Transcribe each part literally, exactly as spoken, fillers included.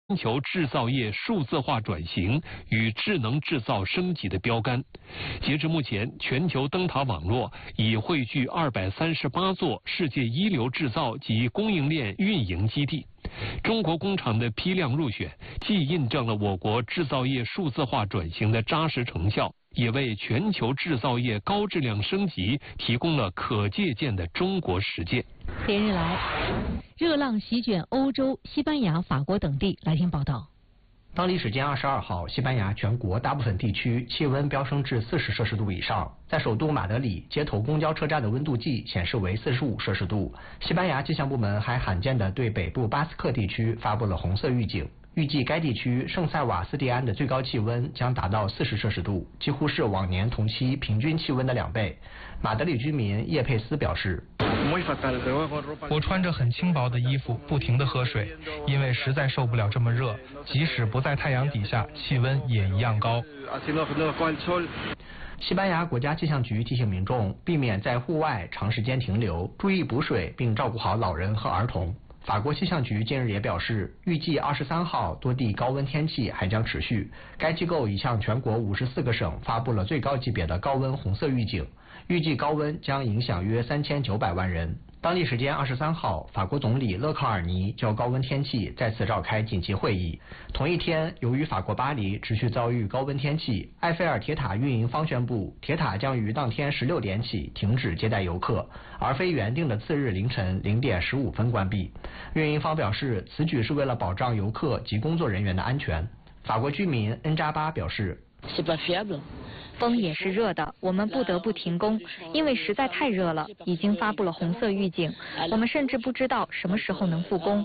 全球制造业数字化转型与智能制造升级的标杆。截至目前，全球灯塔网络已汇聚二百三十八座世界一流制造及供应链运营基地。中国工厂的批量入选，既印证了我国制造业数字化转型的扎实成效，也为全球制造业高质量升级提供了可借鉴的中国实践。 连日来，热浪席卷欧洲、西班牙、法国等地。来听报道。 当地时间二十二号，西班牙全国大部分地区气温飙升至四十摄氏度以上。在首都马德里，街头公交车站的温度计显示为四十五摄氏度。西班牙气象部门还罕见地对北部巴斯克地区发布了红色预警。预计该地区圣塞瓦斯蒂安的最高气温将达到四十摄氏度，几乎是往年同期平均气温的两倍。马德里居民叶佩斯表示， 我穿着很轻薄的衣服，不停地喝水，因为实在受不了这么热，即使不在太阳底下，气温也一样高。 西班牙国家气象局提醒民众避免在户外长时间停留，注意补水，并照顾好老人和儿童。法国气象局近日也表示，预计二十三号多地高温天气还将持续。该机构已向全国五十四个省发布了最高级别的高温红色预警，预计高温将影响约三千九百万人。当地时间二十三号，法国总理勒考尔尼就高温天气再次召开紧急会议。同一天，由于法国巴黎持续遭遇高温天气，埃菲尔铁塔运营方宣布，铁塔将于当天十六点起停止接待游客，而非原定的次日凌晨零点十五分关闭。运营方表示，此举是为了保障游客及工作人员的安全。法国居民恩扎巴表示， 风也是热的，我们不得不停工，因为实在太热了，已经发布了红色预警，我们甚至不知道什么时候能复工。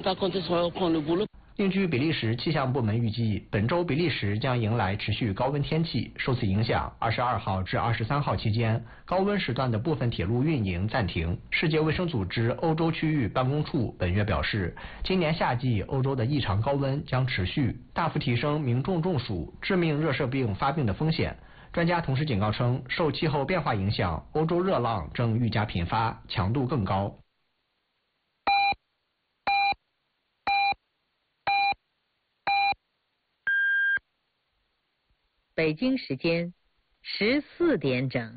另据比利时气象部门预计，本周比利时将迎来持续高温天气，受此影响，二十二号至二十三号期间，高温时段的部分铁路运营暂停。世界卫生组织欧洲区域办公处本月表示，今年夏季欧洲的异常高温将持续，大幅提升民众中暑、致命热射病发病的风险。专家同时警告称，受气候变化影响，欧洲热浪正愈加频发，强度更高。 北京时间十四点整。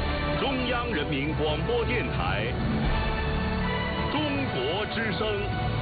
中央人民广播电台，中国之声。